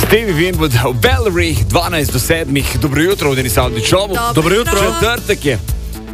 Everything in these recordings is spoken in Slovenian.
Stevie Winwood, Valerie, 12 do 7. Dobro jutro v Denis Avdičovu. Dobro jutro. Četrtek je.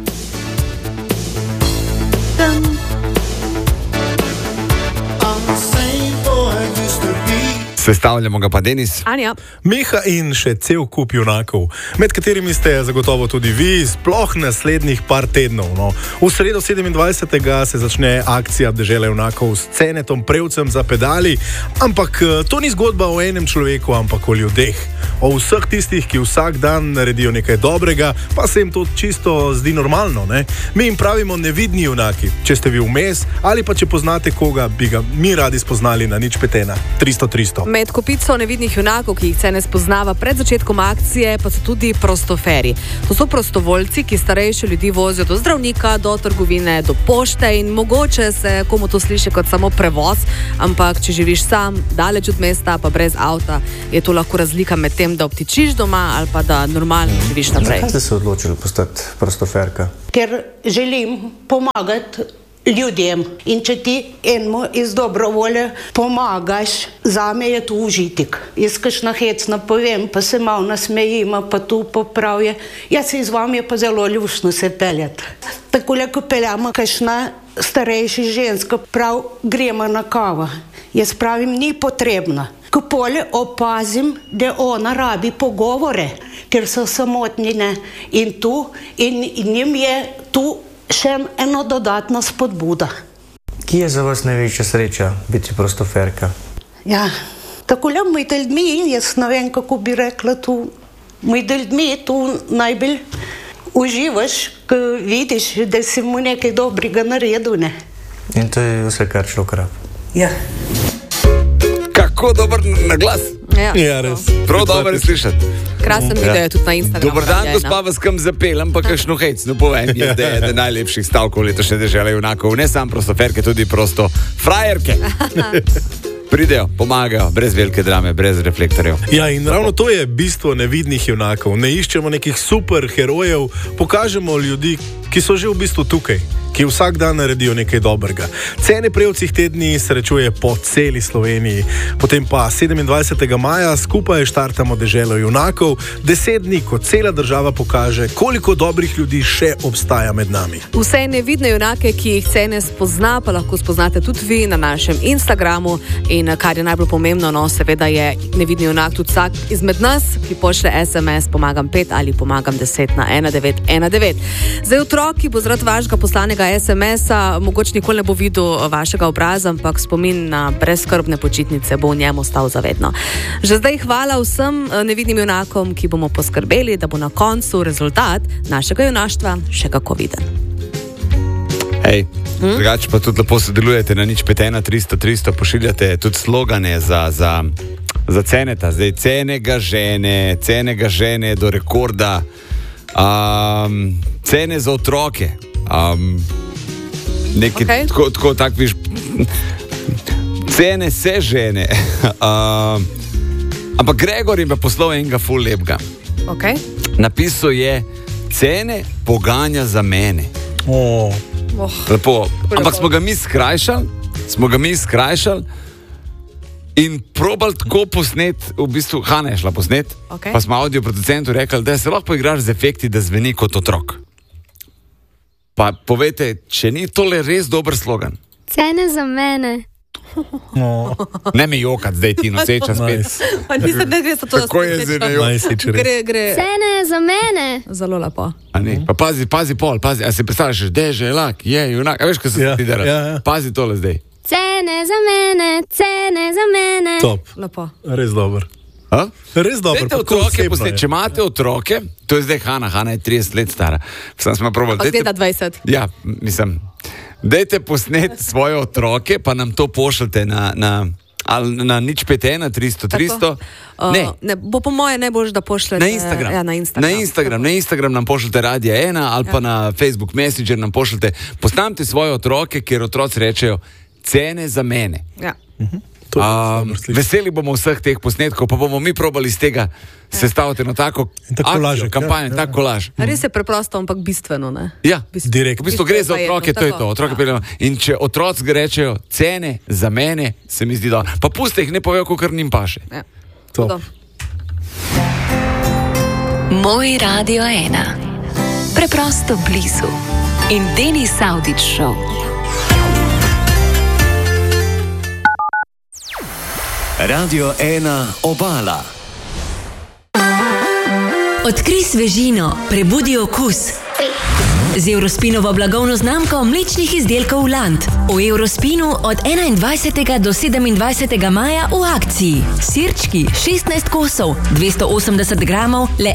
Sestavljamo ga pa Denis, Anja, Miha in še cel kup junakov, med katerimi ste zagotovo tudi vi, sploh naslednjih par tednov. No. V sredo 27. se začne akcija Dežela junakov s Cenetom Prevcem za pedali, ampak to ni zgodba o enem človeku, ampak o ljudeh. O vseh tistih, ki vsak dan naredijo nekaj dobrega, pa se jim to čisto zdi normalno. Ne? Mi jim pravimo nevidni junaki. Če ste vi vmes ali pa če poznate koga, bi ga mi radi spoznali na 051 300 300. med kopico nevidnih junakov, ki jih Cene spoznava pred začetkom akcije, pa so tudi prostoferi. To so prostovoljci, ki starejše ljudi vozijo do zdravnika, do trgovine, do pošte in mogoče se komu to sliši kot samo prevoz, ampak če živiš sam, daleč od mesta, pa brez avta, je to lahko razlika med tem, da obtičiš doma ali pa da normalno živiš naprej. Zakaj ste se odločili postati prostoferka? Ker želim pomagati ljudem in če ti enemu iz dobro volje pomagaš, zame je to užitek. Jaz kakšna hecna povem, pa se malo nasmejima, pa tu popravje. Jaz se z vami pa zelo ljušno se peljati. Takole, ko peljamo kakšna starejša ženska, prav gremo na kavo. Jaz pravim, ni potrebno. Ko polje opazim, da ona rabi pogovore, ker so samotnine in njim je tu še eno dodatna spodbuda. Kje je za vas največja sreča biti prostoferka? Ja, takole med ljudmi, jaz ne vem, kako bi rekla tu, med ljudmi tu najbolj uživaš, ko vidiš, da si mu nekaj dobrega naredil, ne? In to je vse, kar človek rabi. Ja. Kako dober naglas. Ja, res. Prav dobro je slišati. Krasen video je tudi na Instagramu. Dobar dan, gospa, vas kam zapeljem, pa kakšno hecno povem, da je najlepših stavkov letošnje Dežele junakov. Ne samo prostoferke, tudi prosto frajerke. Pridejo, pomagajo, brez velike drame, brez reflektorjev. Ja, in ravno to je bistvo nevidnih junakov. Ne iščemo nekih super herojev, pokažemo ljudi, ki so že v bistvu tukaj, ki vsak dan naredijo nekaj dobrega. Cene Prevcih te dni srečuje po celi Sloveniji. Potem pa 27. maja skupaj štartamo Deželo junakov, 10 dni, ko cela država pokaže, koliko dobrih ljudi še obstaja med nami. Vse nevidne junake, ki jih Cene spozna, pa lahko spoznate tudi vi na našem Instagramu. In kar je najbolj pomembno, no, seveda je nevidni junak tudi vsak izmed nas, ki pošlje SMS pomagam 5 ali pomagam 10 na 1919. Zdaj otrok, ki bo zaradi vašega poslanega SMS-a mogoče nikoli ne bo videl vašega obraza, ampak spomin na brezskrbne počitnice bo v njem ostal zavedno. Že zdaj hvala vsem nevidnim junakom, ki bomo poskrbeli, da bo na koncu rezultat našega junaštva še kako viden. Hej, drugače pa tudi lepo sodelujete na 051 300 300, pošiljate tudi slogane za Ceneta. Zdaj cene ga žene do rekorda, cene za otroke, nekaj tako viš, cene se žene, ampak Gregor jim je poslal enega ful lepega. Okay. Napisal je, Cene poganja za mene. Lepo. Ampak smo ga mi skrajšali in probali tako posnet, v bistvu Hana je šla posnet, pa smo audio producentu rekli, da se lahko igraš z efekti, da zveni kot otrok. Pa povejte, če ni tole res dober slogan. Cene za mene. Ne me jokat zdaj ti noseča spet. Pa nisem, da gre za to, da Kako je zdaj ne jokat? Gre. Cene za mene. Zelo lepo. A ne, pa pazi pol, a se predstavljaš, Deželak, je junak, a veš, kaj se ti dela? Ja. Pazi tole zdaj. Cene za mene, cene za mene. Top. Lepo. Res dober. A? Res dober. Dajte otroke posnet, če imate otroke, to je zdaj Hana je 30 let stara. Sam smo probali. Od leta 20. Ja, mislim. Dajte posnet svoje otroke, pa nam to pošljite na 051 300 300. Ne, bo po moje najbolj, da pošljete na Instagram. Ja, Na Instagram nam pošljite Radija 1 ali pa na Facebook Messenger nam pošljite. Posnamite svoje otroke, ker otroci rečejo cene za mene. Ja. Veseli bomo vseh teh posnetkov, pa bomo mi probali iz tega sestaviti eno tako akcijo, kampanjo, tako kolaž. Res je preprosto, ampak bistveno, ne? Ja, direkt. V bistvu gre za otroke, to je to. In če otroci rečejo cene za mene, se mi zdi dobro. Pa puste jih, ne povejo, kakor njim paše. Ja. To. Moj Radio 1. Preprosto blizu. In Denis Avdić Show. Radio 1 Obala. Odkrij svežino, prebudi okus. Z Eurospinovo blagovno znamko mlečnih izdelkov Land. V Eurospinu od 21. do 27. maja v akciji. Sirčki 16 kosov, 280 gramov, le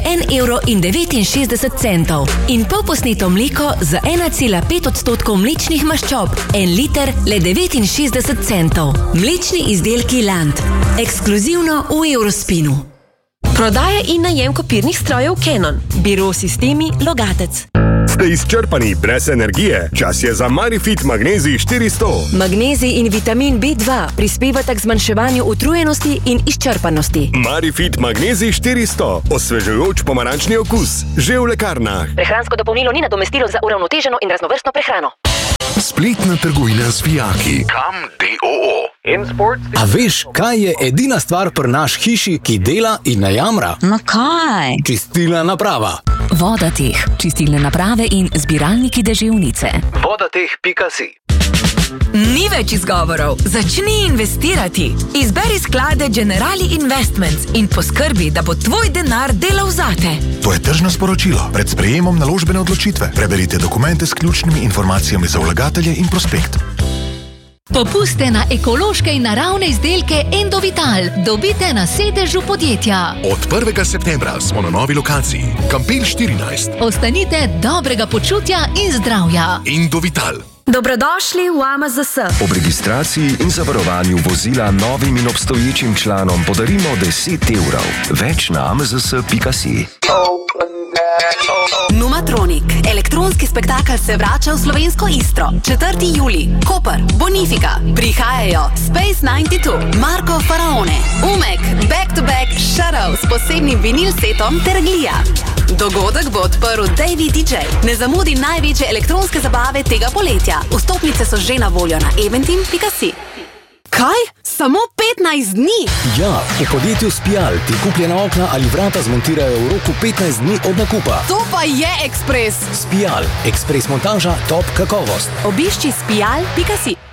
1,69 €. In polposneto mleko za 1,5% mlečnih maščob, 1 liter, le 69 centov. Mlečni izdelki Land. Ekskluzivno v Eurospinu. Prodaja in najem kopirnih strojev Canon. Biro Sistemi Logatec. Ste izčrpani brez energije? Čas je za Marifit Magnezij 400. Magnezij in vitamin B2 prispevata k zmanjševanju utrujenosti in izčrpanosti. Marifit Magnezij 400. Osvežujoč pomarančni okus. Že v lekarnah. Prehransko dopolnilo ni nadomestilo za uravnoteženo in raznovrstno prehrano. Spletna trgovina z vijaki. Kam D.O.O. A veš, kaj je edina stvar pri naš hiši, ki dela in ne jamra? No kaj? Čistilna naprava. Vodateh, čistilne naprave in zbiralniki deževnice. Vodateh.si. Ni več izgovorov. Začni investirati. Izberi sklade Generali Investments in poskrbi, da bo tvoj denar delal zate. To je tržno sporočilo. Pred sprejemom naložbene odločitve preberite dokumente s ključnimi informacijami za vlagatelje in prospekt. Popuste na ekološke in naravne izdelke Endovital dobite na sedežu podjetja. Od 1. septembra smo na novi lokaciji. Kampel 14. Ostanite dobrega počutja in zdravja. Endovital. Dobrodošli v AMZS. Ob registraciji in zavarovanju vozila novim in obstoječim članom podarimo 10 €. Več na amzs.si. Numatronik. Elektronski spektakel se vrača v slovensko Istro. 4. julij. Koper, Bonifika. Prihajajo Space 92, Marko Faraone, Umek, Back to Back, Shadow s posebnim vinil setom ter Glija. Dogodek bo odprl David DJ. Ne zamudi največje elektronske zabave tega poletja. Vstopnice so že na voljo na eventim.si. Kaj? Samo 15 dni? Ja, v podjetju Spial ti kupljena okna ali vrata zmontirajo v roku 15 dni od nakupa. To pa je ekspres! Spial, ekspres montaža, top kakovost. Obišči spial.si.